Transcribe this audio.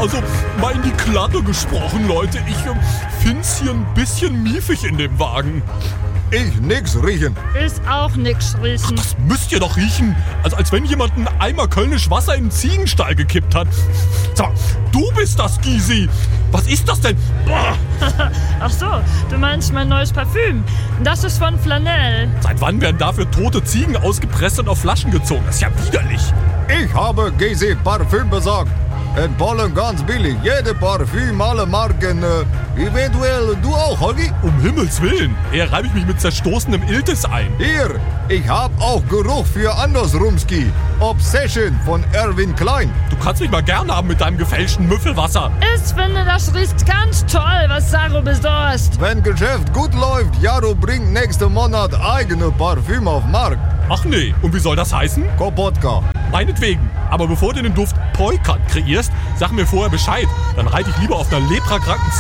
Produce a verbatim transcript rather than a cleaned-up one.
Also, mal in die Klappe gesprochen, Leute. Ich äh, find's hier ein bisschen miefig in dem Wagen. Ich nix riechen. Ist auch nix riechen. Das müsst ihr doch riechen. Also als wenn jemand einen Eimer Kölnisch Wasser in den Ziegenstall gekippt hat. Sag mal, du bist das, Gysi. Was ist das denn? Boah. Ach so, du meinst mein neues Parfüm. Das ist von Flanell. Seit wann werden dafür tote Ziegen ausgepresst und auf Flaschen gezogen? Das ist ja widerlich. Ich habe G C Parfüm besorgt. In Polen ganz billig. Jede Parfüm, alle Marken. Äh, eventuell du auch, Holgi? Um Himmels Willen. Eher reibe ich mich mit zerstoßenem Iltis ein. Hier, ich hab auch Geruch für Andersrumski. Obsession von Erwin Klein. Du kannst mich mal gerne haben mit deinem gefälschten Müffelwasser. Ich finde, das riecht ganz toll, was Saro besorgt. Wenn Geschäft gut läuft, Jaro bringt nächsten Monat eigene Parfüm auf Markt. Ach nee, und wie soll das heißen? Kopotka. Meinetwegen. Aber bevor du den Duft Poikat kreierst, sag mir vorher Bescheid. Dann reite ich lieber auf einer leprakranken